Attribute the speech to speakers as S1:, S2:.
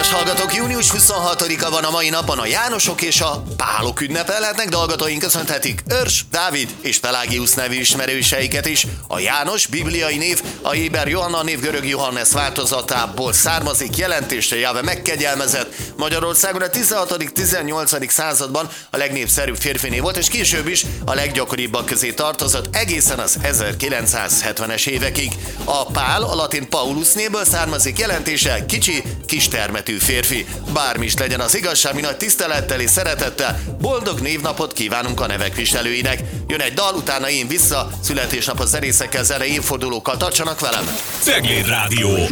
S1: Kedves hallgatók, június 26-a van a mai napon, a Jánosok és a Pálok ünnepelhetnek, de hallgatóink köszönhetik Örs, Dávid és Pelágiusz nevű ismerőseiket is. A János bibliai név a Éber Johanna név görög Johannes változatából származik, jelentésre Jahve megkegyelmezett. Magyarországon a 16.-18. században a legnépszerűbb férfinév volt, és később is a leggyakoribbak közé tartozott egészen az 1970-es évekig. A Pál a latin Paulus névből származik, jelentése kicsi, kistermetű férfi. Bármi is legyen az igazság, mi nagy tisztelettel és szeretettel boldog névnapot kívánunk a nevek viselőinek. Jön egy dal, utána én vissza, születésnapos zenészekkel, zenei évfordulókkal, tartsanak velem!
S2: Cegléd Rádió!